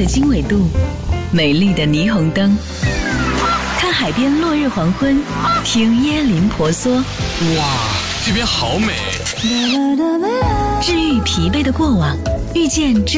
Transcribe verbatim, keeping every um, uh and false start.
经纬度，美丽的霓虹灯，看海边落日黄昏，听椰林婆娑。 哇，这边好美！ 治愈疲惫的过往，遇见